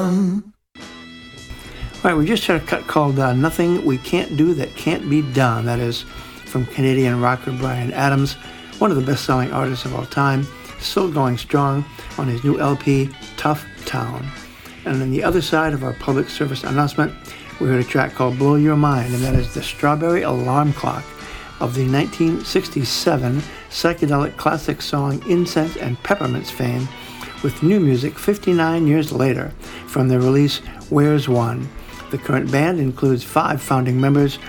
dum. All right, we just heard a cut called Nothing We Can't Do That Can't Be Done. That is from Canadian rocker Bryan Adams, one of the best-selling artists of all time, still going strong on his new LP, Tough Town. And on the other side of our public service announcement, we heard a track called Blow Your Mind, and that is the Strawberry Alarm Clock of the 1967 psychedelic classic song Incense and Peppermints fame, with new music 59 years later from their release Where's One. The current band includes 5 founding members